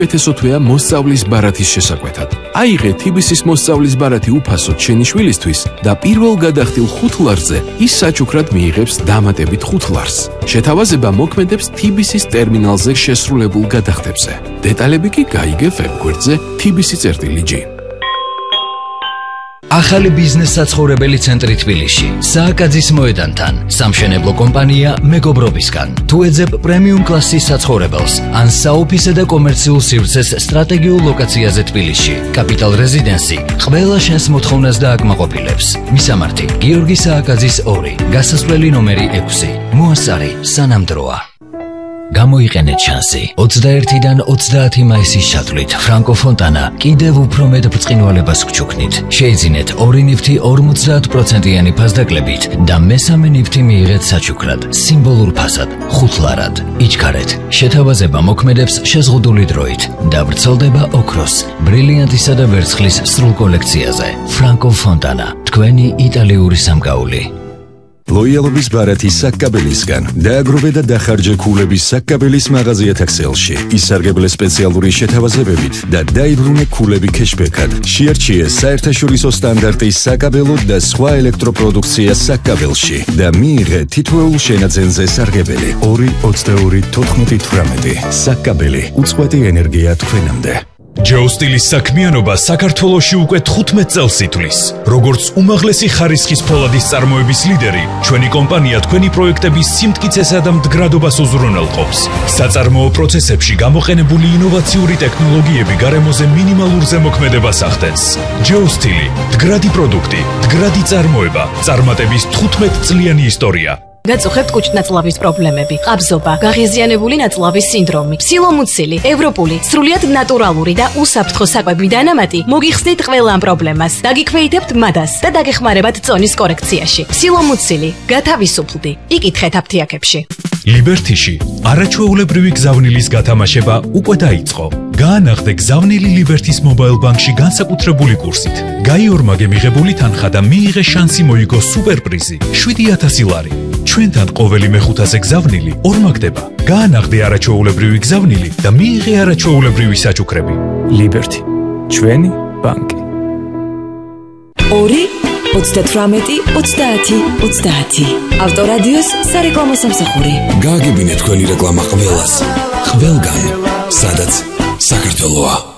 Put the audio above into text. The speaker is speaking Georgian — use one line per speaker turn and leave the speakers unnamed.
ეთესოთვეა მოსწავლის ბარათის შესაკვეთად. აიღე TBC-ის მოსწავლის ბარათი უფასოდ შენი შვილისთვის და პირველ გადახდილ 5 ლარზე ის საჩუქრად მიიღებს დამატებით 5 ლარს. შეთავაზება მოქმედებს TBC-ის ტერმინალზე შესრულებულ გადახდებზე. დეტალები კი გაიგე ვებგვერდზე tbc.gr.
ახალი ბიზნეს საცხოვრებელი ცენტრი თბილისში, სააკაძის მოედანთან, სამშენებლო კომპანია მეგობრობისგან. თუ ეძებ პრემიუმ კლასის საცხოვრებელს, ან საოფისე და კომერციულ სივრცეს სტრატეგიულ ლოკაციაზე თბილისში, კაპიტალ რეზიდენსი ყველა შენს მოთხოვნას დააკმაყოფილებს. მისამართი: გიორგი სააკაძის 2, გასასვლელი ნომერი 6. მოასწარი სანამ დროა. გამოიყენეთ შანსი. 21-დან 30 მაისის ჩათვლით ფრანკო ფონტანა კიდევ უფრო მეტ ბრწყინვალებას გჩუქნით. შეიძინეთ 2 ნივთი 50%-იანი ფასდაკლებით და მესამე ნივთი მიიღეთ საჩუქრად, სიმბოლურ ფასად, 5 ლარად. იჩქარეთ. შეთავაზება მოქმედებს შეზღუდული დროით და ვრცელდება ოქროს, ბრილიანტისა და ვერცხლის სრულ კოლექციაზე. ფრანკო ფონტანა, თქვენი იტალიური სამკაული.
ლოიალობის ბარათის საკაბელისგან დააგროვე და დახარჯე ქულების საკაბელის მაღაზია თაქსელში. ისარგებლე სპეციალური შეთავაზებებით და დაიბრუნე ქულები ქეშბექად. შეარჩიე საერთაშორისო სტანდარტის საკაბელო და სხვა ელექტროპროდუქცია საკაბელში და მიიღე თითოეულ შენაძენზე სარგებელი 2-22-14-18. საკაბელი, უწყვეტი ენერგია თქვენამდე.
ჯოუსტილის საქმიანობა საქართველოში უკვე 15 წელს ითვლის. როგორც უმაღლესი ხარისხის ფოლადის წარმოების ლიდერი, ჩვენი კომპანია თქვენი პროექტების სიმტკიცესა და მდგრადობას უზრუნველყოფს. საწარმოო პროცესებში გამოყენებული ინოვაციური ტექნოლოგიები გარემოზე მინიმალურ ზემოქმედებას ახდენს. ჯოუსტილი, მდგრადი პროდუქტი, მდგრადი წარმოება, წარმატების 15 წლიანი ისტორია.
გაწუხებთ კუჭნაწლავის პრობლემები, ყაბზობა, გაღიზიანებული ნაწლავის სინდრომი, სილომუცილი, ევროპული, სრულიად ნატურალური და უსაფრთხო საკვები დანამატი მოგიხსნით ყველა ამ პრობლემას. დაგიქვეითებთ მადას და დაგეხმარებათ წონის კორექციაში. სილომუცილი, გათავისუფლდი. იკითხეთ აფთიაქებში.
ლიბერთიში არაჩვეულებრივი გზავნილის გათამაშება უკვე დაიწყო. გაანახდე გზავნილი ლიბერთის მობაილ ბანკში განსაკუთრებული კურსით. გაიორმაგე მიღებული თანხა და მიიღე შანსი მოიგო სუპერპრიზი 7000 ლარი. ჩვენთან ყოველი მეხუთაზე გზავნილი ორმაგდება. გაანახდე არაჩვეულებრივი გზავნილი და მიიღე არაჩვეულებრივი საჩუქრები. ლიბერთი, ჩვენი ბანკი.
2-38-30-30. ავტორადიოს სარეკლამო სამსახური.
გააგებინეთ თქვენი რეკლამა ყველას. ყველგან, სადაც საქართველოა.